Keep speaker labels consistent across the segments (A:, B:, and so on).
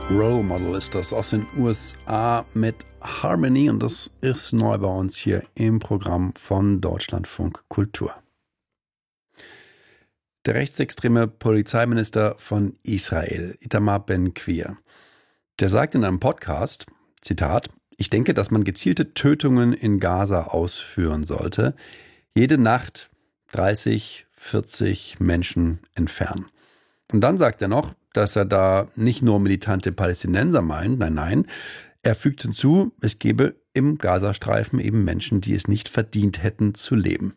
A: Role Model ist das aus den USA mit Harmony und das ist neu bei uns hier im Programm von Deutschlandfunk Kultur. Der rechtsextreme Polizeiminister von Israel, Itamar Ben-Gvir, der sagt in einem Podcast, Zitat, ich denke, dass man gezielte Tötungen in Gaza ausführen sollte, jede Nacht 30, 40 Menschen entfernen. Und dann sagt er noch, dass er da nicht nur militante Palästinenser meint, nein, er fügt hinzu, es gebe im Gazastreifen eben Menschen, die es nicht verdient hätten zu leben.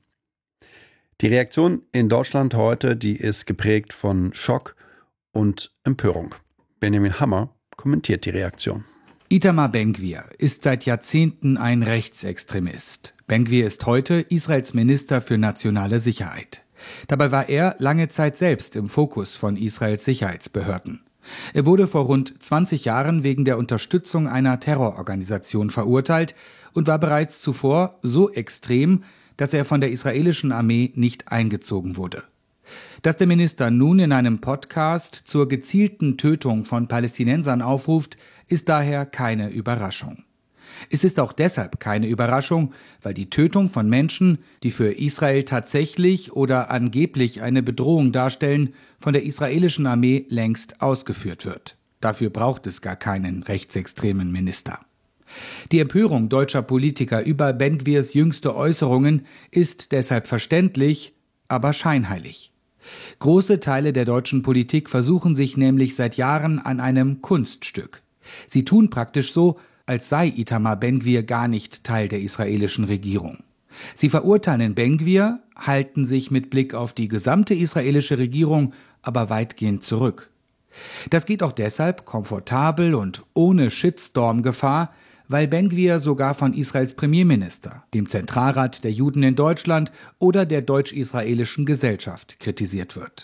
A: Die Reaktion in Deutschland heute, die ist geprägt von Schock und Empörung. Benjamin Hammer kommentiert die Reaktion.
B: Itamar Ben-Gvir ist seit Jahrzehnten ein Rechtsextremist. Ben-Gvir ist heute Israels Minister für nationale Sicherheit. Dabei war er lange Zeit selbst im Fokus von Israels Sicherheitsbehörden. Er wurde vor rund 20 Jahren wegen der Unterstützung einer Terrororganisation verurteilt und war bereits zuvor so extrem, dass er von der israelischen Armee nicht eingezogen wurde. Dass der Minister nun in einem Podcast zur gezielten Tötung von Palästinensern aufruft, ist daher keine Überraschung. Es ist auch deshalb keine Überraschung, weil die Tötung von Menschen, die für Israel tatsächlich oder angeblich eine Bedrohung darstellen, von der israelischen Armee längst ausgeführt wird. Dafür braucht es gar keinen rechtsextremen Minister. Die Empörung deutscher Politiker über Ben-Gvirs jüngste Äußerungen ist deshalb verständlich, aber scheinheilig. Große Teile der deutschen Politik versuchen sich nämlich seit Jahren an einem Kunststück. Sie tun praktisch so, als sei Itamar Ben-Gvir gar nicht Teil der israelischen Regierung. Sie verurteilen Ben-Gvir, halten sich mit Blick auf die gesamte israelische Regierung aber weitgehend zurück. Das geht auch deshalb komfortabel und ohne Shitstorm-Gefahr, weil Ben-Gvir sogar von Israels Premierminister, dem Zentralrat der Juden in Deutschland oder der deutsch-israelischen Gesellschaft kritisiert wird.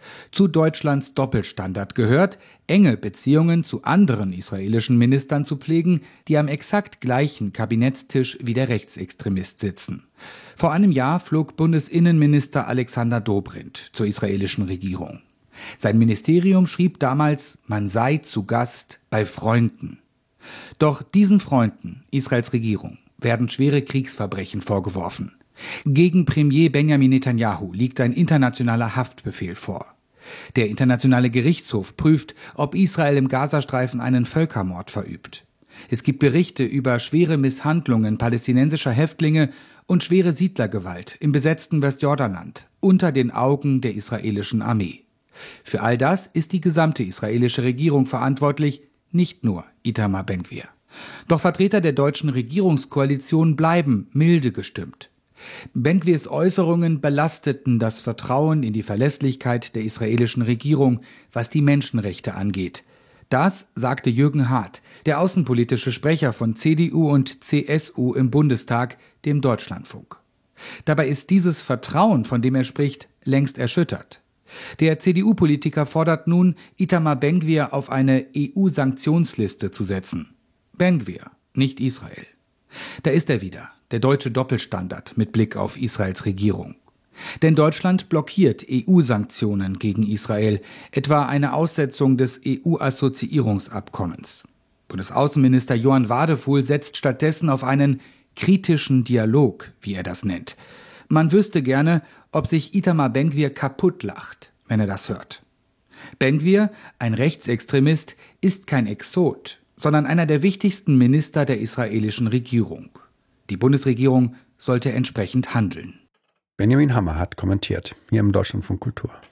B: Zu Deutschlands Doppelstandard gehört, enge Beziehungen zu anderen israelischen Ministern zu pflegen, die am exakt gleichen Kabinettstisch wie der Rechtsextremist sitzen. Vor einem Jahr flog Bundesinnenminister Alexander Dobrindt zur israelischen Regierung. Sein Ministerium schrieb damals, man sei zu Gast bei Freunden. Doch diesen Freunden, Israels Regierung, werden schwere Kriegsverbrechen vorgeworfen. Gegen Premier Benjamin Netanyahu liegt ein internationaler Haftbefehl vor. Der Internationale Gerichtshof prüft, ob Israel im Gazastreifen einen Völkermord verübt. Es gibt Berichte über schwere Misshandlungen palästinensischer Häftlinge und schwere Siedlergewalt im besetzten Westjordanland unter den Augen der israelischen Armee. Für all das ist die gesamte israelische Regierung verantwortlich, nicht nur Itamar Ben-Gvir. Doch Vertreter der deutschen Regierungskoalition bleiben milde gestimmt. Ben-Gvirs Äußerungen belasteten das Vertrauen in die Verlässlichkeit der israelischen Regierung, was die Menschenrechte angeht. Das sagte Jürgen Hart, der außenpolitische Sprecher von CDU und CSU im Bundestag, dem Deutschlandfunk. Dabei ist dieses Vertrauen, von dem er spricht, längst erschüttert. Der CDU-Politiker fordert nun, Itamar Ben-Gvir auf eine EU-Sanktionsliste zu setzen. Ben-Gvir, nicht Israel. Da ist er wieder, der deutsche Doppelstandard mit Blick auf Israels Regierung. Denn Deutschland blockiert EU-Sanktionen gegen Israel, etwa eine Aussetzung des EU-Assoziierungsabkommens. Bundesaußenminister Johann Wadefuhl setzt stattdessen auf einen kritischen Dialog, wie er das nennt. Man wüsste gerne, ob sich Itamar Ben-Gvir kaputt lacht, wenn er das hört. Ben-Gvir, ein Rechtsextremist, ist kein Exot, sondern einer der wichtigsten Minister der israelischen Regierung. Die Bundesregierung sollte entsprechend handeln.
A: Benjamin Hammer hat kommentiert, hier im Deutschlandfunk Kultur.